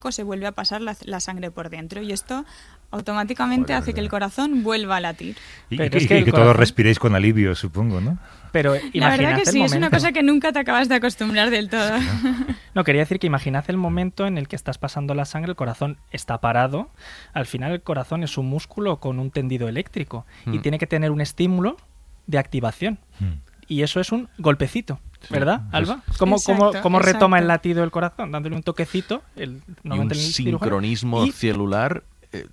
se vuelve a pasar la sangre por dentro y esto automáticamente hace que el corazón vuelva a latir. Y que todos respiréis con alivio, supongo, ¿no? Pero la verdad que sí, es una cosa que nunca te acabas de acostumbrar del todo. No, quería decir que imaginad el momento en el que estás pasando la sangre, el corazón está parado, al final el corazón es un músculo con un tendido eléctrico y tiene que tener un estímulo de activación. Y eso es un golpecito, ¿verdad, Alba? ¿Cómo retoma el latido del corazón? Dándole un toquecito. Un sincronismo celular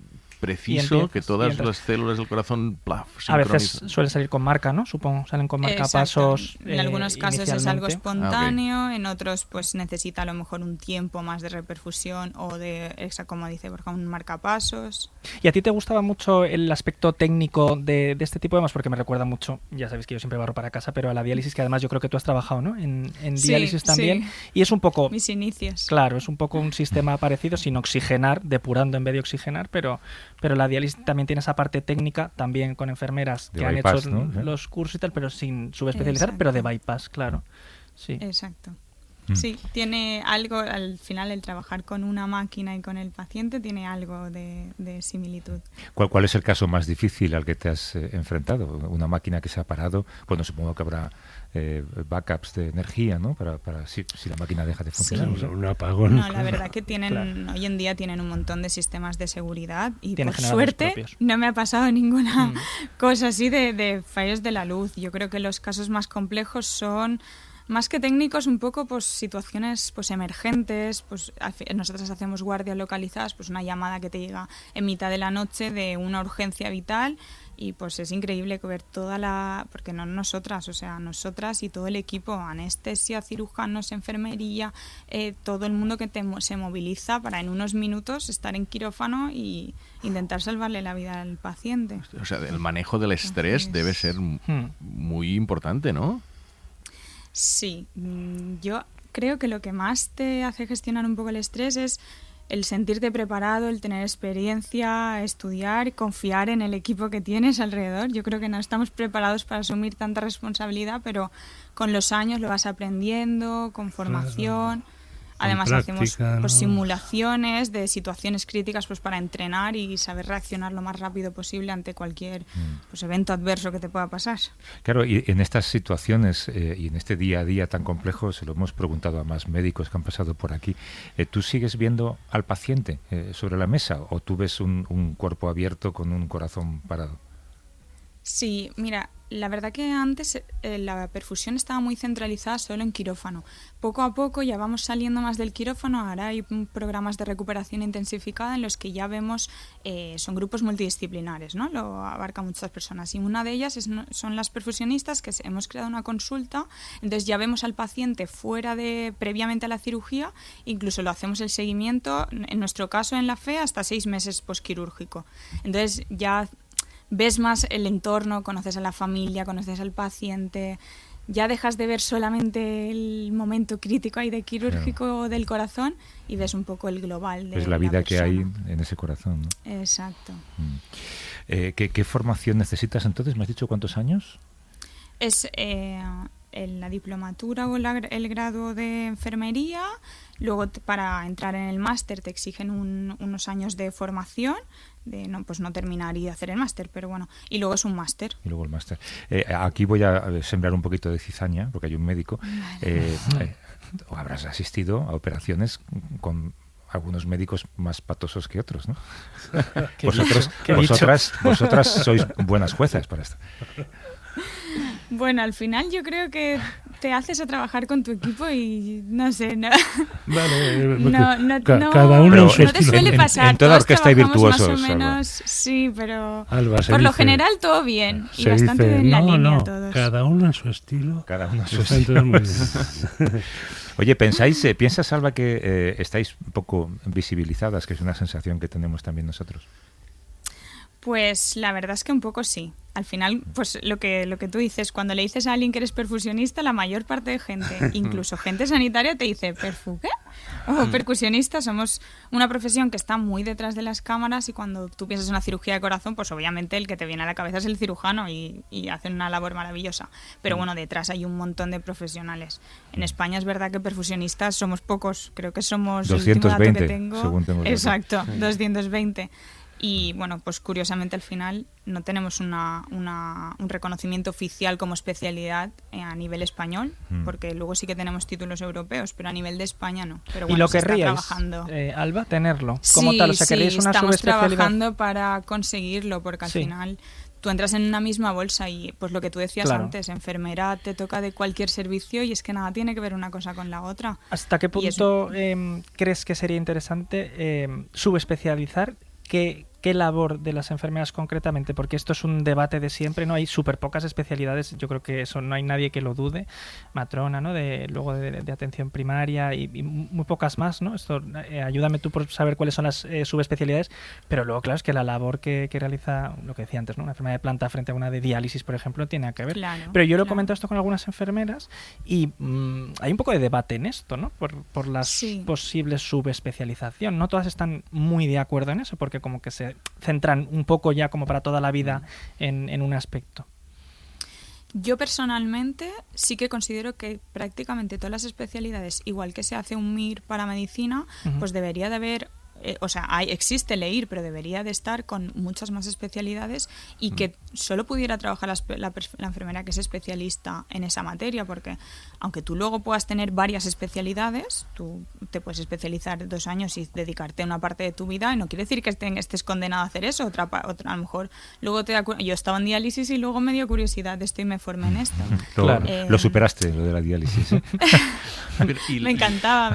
preciso, que todas las células del corazón a veces suele salir con marca, ¿no? Supongo, salen con marcapasos. En algunos casos es algo espontáneo, en otros pues necesita a lo mejor un tiempo más de reperfusión o de, como dice Borja, un marcapasos. ¿Y a ti te gustaba mucho el aspecto técnico de este tipo de temas? Porque me recuerda mucho, ya sabes que yo siempre barro para casa, pero a la diálisis, que además yo creo que tú has trabajado, ¿no? En diálisis también. Sí. Y es un poco... Mis inicios. Claro, es un poco un sistema parecido, sin oxigenar, depurando en vez de oxigenar, pero la diálisis también tiene esa parte técnica, también con enfermeras que han bypass, hecho, ¿no?, los cursos y tal, pero sin subespecializar, pero de bypass, claro. Sí. Exacto. Sí, tiene algo, al final el trabajar con una máquina y con el paciente tiene algo de similitud. ¿Cuál es el caso más difícil al que te has enfrentado? Una máquina que se ha parado, bueno, supongo que habrá backups de energía, ¿no? Para si la máquina deja de funcionar. Sí, un apagón. No, la verdad que hoy en día tienen un montón de sistemas de seguridad y por suerte no me ha pasado ninguna cosa así de fallos de la luz. Yo creo que los casos más complejos son... Más que técnicos, un poco pues situaciones pues emergentes, pues nosotros hacemos guardias localizadas, pues una llamada que te llega en mitad de la noche de una urgencia vital y pues es increíble ver porque no nosotras, o sea, nosotras y todo el equipo, anestesia, cirujanos, enfermería, todo el mundo que se moviliza para en unos minutos estar en quirófano y intentar salvarle la vida al paciente. O sea, el manejo del estrés debe ser muy importante, ¿no? Sí, yo creo que lo que más te hace gestionar un poco el estrés es el sentirte preparado, el tener experiencia, estudiar, confiar en el equipo que tienes alrededor. Yo creo que no estamos preparados para asumir tanta responsabilidad, pero con los años lo vas aprendiendo, con formación. Claro. Además hacemos pues, simulaciones de situaciones críticas pues para entrenar y saber reaccionar lo más rápido posible ante cualquier pues, evento adverso que te pueda pasar. Claro, y en estas situaciones y en este día a día tan complejo, se lo hemos preguntado a más médicos que han pasado por aquí, ¿tú sigues viendo al paciente sobre la mesa o tú ves un cuerpo abierto con un corazón parado? Sí, mira, la verdad que antes la perfusión estaba muy centralizada solo en quirófano. Poco a poco ya vamos saliendo más del quirófano, ahora hay programas de recuperación intensificada en los que ya vemos, son grupos multidisciplinares, ¿no? Lo abarca muchas personas y una de ellas son las perfusionistas, que hemos creado una consulta, entonces ya vemos al paciente previamente a la cirugía, incluso lo hacemos el seguimiento, en nuestro caso en la FE hasta 6 meses posquirúrgico. Entonces ya ves más el entorno, conoces a la familia, conoces al paciente, ya dejas de ver solamente el momento crítico ahí de quirúrgico del corazón y ves un poco el global de la vida que hay en ese corazón, ¿no? Exacto. ¿Qué formación necesitas entonces? ¿Me has dicho cuántos años? Es en la diplomatura o el grado de enfermería. Luego para entrar en el máster te exigen unos años de formación, de no terminar y hacer el máster, pero bueno, y luego es un máster. Y luego el máster. Aquí voy a sembrar un poquito de cizaña, porque hay un médico. Habrás asistido a operaciones con algunos médicos más patosos que otros, ¿no? Vosotras sois buenas juezas para esto. Bueno, al final yo creo que te haces a trabajar con tu equipo y no sé, no. Vale, cada uno en su no te suele pasar. En toda orquesta hay virtuosos. Más o menos, sí, pero Alba, por lo general todo bien y bastante dice, en la línea todos. Cada uno en su estilo. Cada uno en su estilo. Oye, ¿piensas, Alba, que estáis un poco visibilizadas, que es una sensación que tenemos también nosotros? Pues la verdad es que un poco sí. Al final, pues lo que tú dices, cuando le dices a alguien que eres perfusionista, la mayor parte de gente, incluso gente sanitaria, te dice, ¿perfu qué? O percusionista, somos una profesión que está muy detrás de las cámaras y cuando tú piensas en una cirugía de corazón, pues obviamente el que te viene a la cabeza es el cirujano y hacen una labor maravillosa. Pero bueno, detrás hay un montón de profesionales. En España es verdad que perfusionistas somos pocos, creo que somos 220, el último dato que tengo. Según tengo Exacto, sí. 220. Y bueno, pues curiosamente al final no tenemos un reconocimiento oficial como especialidad a nivel español, porque luego sí que tenemos títulos europeos, pero a nivel de España no. Pero bueno, ¿y lo se está querríais, trabajando. Alba, tenerlo como tal? O sea, ¿queréis una estamos subespecialidad? Trabajando para conseguirlo, porque al final tú entras en una misma bolsa y pues lo que tú decías antes, enfermera te toca de cualquier servicio y es que nada tiene que ver una cosa con la otra. ¿Hasta qué punto crees que sería interesante subespecializar? ¿Qué labor de las enfermeras concretamente? Porque esto es un debate de siempre, ¿no? Hay súper pocas especialidades, yo creo que eso no hay nadie que lo dude. Matrona, ¿no? Luego de atención primaria y muy pocas más, ¿no? Esto, ayúdame tú por saber cuáles son las subespecialidades, pero luego, claro, es que la labor que realiza, lo que decía antes, ¿no? Una enfermera de planta frente a una de diálisis, por ejemplo, tiene nada que ver. Claro, pero yo lo he comentado esto con algunas enfermeras y hay un poco de debate en esto, ¿no? Por las posibles subespecialización. No todas están muy de acuerdo en eso, porque como que se centran un poco ya como para toda la vida en un aspecto. Yo personalmente sí que considero que prácticamente todas las especialidades, igual que se hace un MIR para medicina, pues debería de haber, existe el EIR, pero debería de estar con muchas más especialidades y que solo pudiera trabajar la enfermera que es especialista en esa materia, porque aunque tú luego puedas tener varias especialidades, tú te puedes especializar 2 años y dedicarte a una parte de tu vida y no quiere decir que estés condenado a hacer eso. Otra a lo mejor luego yo estaba en diálisis y luego me dio curiosidad de esto y me formé en esto. Lo superaste, lo de la diálisis, ¿eh? Me encantaba.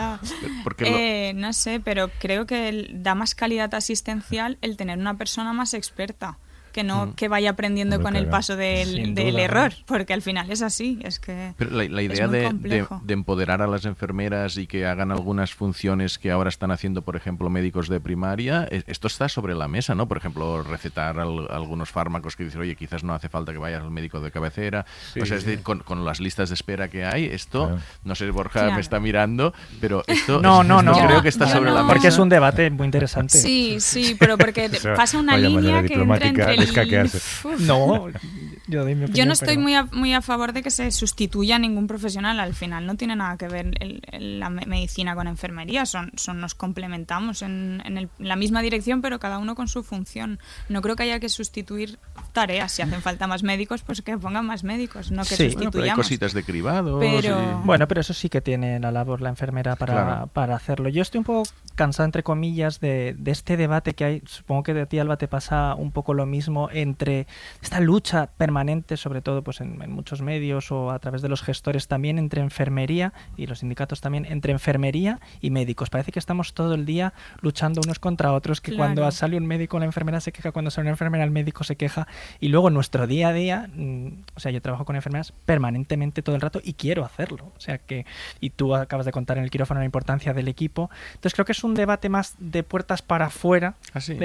No sé, pero creo que da más calidad asistencial el tener una persona más experta, que no que vaya aprendiendo con el paso del error, porque al final es así, es que pero la idea de empoderar a las enfermeras y que hagan algunas funciones que ahora están haciendo, por ejemplo, médicos de primaria, esto está sobre la mesa, ¿no? Por ejemplo, recetar algunos fármacos que dicen, oye, quizás no hace falta que vayas al médico de cabecera, o sea, es decir, con las listas de espera que hay, esto, no sé, Borja me está mirando, pero esto no, creo que está sobre la mesa. Porque es un debate muy interesante. Sí, pero porque pasa una línea que entra entre No, yo no estoy muy a favor de que se sustituya a ningún profesional. Al final no tiene nada que ver la medicina con enfermería. Nos complementamos en la misma dirección, pero cada uno con su función. No creo que haya que sustituir tareas. Si hacen falta más médicos, pues que pongan más médicos, no que sustituyamos. Pero hay cositas de cribado. Bueno, pero eso sí que tiene la labor la enfermera para hacerlo. Yo estoy un poco cansado, entre comillas, de este debate que hay. Supongo que de ti, Alba, te pasa un poco lo mismo entre esta lucha permanente, sobre todo pues en muchos medios o a través de los gestores también, entre enfermería y los sindicatos también, entre enfermería y médicos. Parece que estamos todo el día luchando unos contra otros, que cuando sale un médico la enfermera se queja, cuando sale una enfermera el médico se queja, y luego en nuestro día a día, o sea, yo trabajo con enfermeras permanentemente todo el rato y quiero hacerlo. O sea que, y tú acabas de contar en el quirófano la importancia del equipo. Entonces creo que es un debate más de puertas para afuera,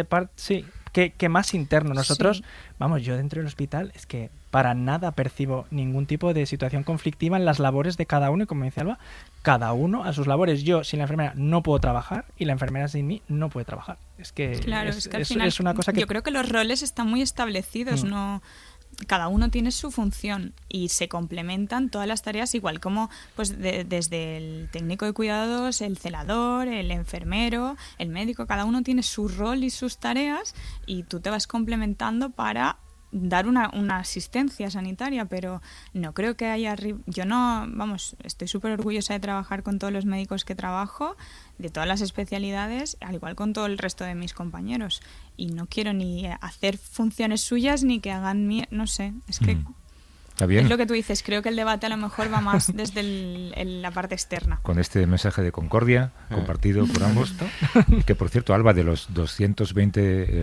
que más interno. Nosotros, vamos, yo dentro del hospital es que para nada percibo ningún tipo de situación conflictiva en las labores de cada uno, y como dice Alba, cada uno a sus labores. Yo sin la enfermera no puedo trabajar y la enfermera sin mí no puede trabajar. Es que, es que al final, es una cosa que yo creo que los roles están muy establecidos, no... Cada uno tiene su función y se complementan todas las tareas, igual como pues desde el técnico de cuidados, el celador, el enfermero, el médico, cada uno tiene su rol y sus tareas y tú te vas complementando para dar una asistencia sanitaria, pero no creo que haya... Yo no, vamos, estoy súper orgullosa de trabajar con todos los médicos que trabajo, de todas las especialidades, al igual con todo el resto de mis compañeros. Y no quiero ni hacer funciones suyas ni que hagan no sé, es que... Está bien. Es lo que tú dices, creo que el debate a lo mejor va más desde la parte externa. Con este mensaje de concordia compartido por ambos, que por cierto, Alba, de los 220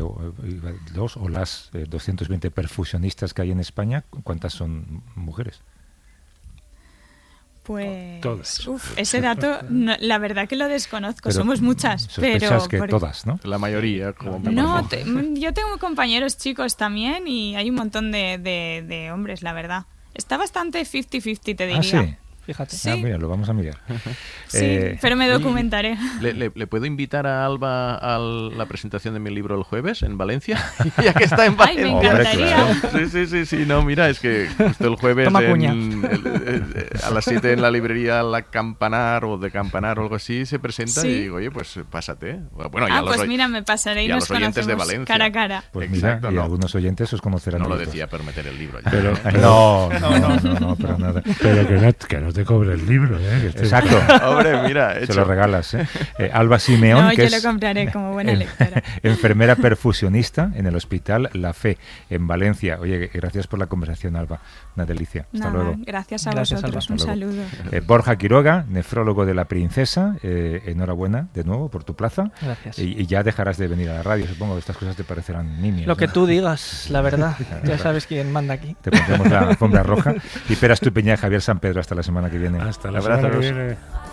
las 220 perfusionistas que hay en España, ¿cuántas son mujeres? Pues todas. Ese dato, no, la verdad que lo desconozco. Pero somos muchas, pero que todas, ¿no? La mayoría, como no, yo tengo compañeros chicos también y hay un montón de hombres, la verdad. Está bastante 50-50, te diría. ¿Ah, sí? Fíjate. Sí. Mira, lo vamos a mirar. Sí, pero me documentaré. ¿Le puedo invitar a Alba a la presentación de mi libro el jueves en Valencia? Ya que está en Valencia. Ay, me encantaría. Sí. No, mira, es que justo el jueves a las 7 en la librería La Campanar o de Campanar o algo así se presenta y digo, oye, pues pásate. Bueno, pues mira, me pasaré y nos oyentes de Valencia. Cara a cara. Pues mira, y algunos oyentes os conocerán. No lo decía por meter el libro. Pero, no, para nada. Pero que no te cobre el libro, ¿eh? Exacto. Hombre, mira, se lo regalas, ¿eh? Alba Simeón, que yo lo compraré como buena lectora. Enfermera perfusionista en el Hospital La Fe, en Valencia. Oye, gracias por la conversación, Alba. Una delicia. Hasta luego. Gracias a vosotros. Un saludo. Borja Quiroga, nefrólogo de La Princesa. Enhorabuena de nuevo por tu plaza. Gracias. Y ya dejarás de venir a la radio. Supongo que estas cosas te parecerán nimias. Lo que tú digas, la verdad. Ya sabes quién manda aquí. Te pondremos la alfombra roja. Y Pera Estupiñán, Javier San Pedro. Hasta la semana que viene. Hasta la semana que viene.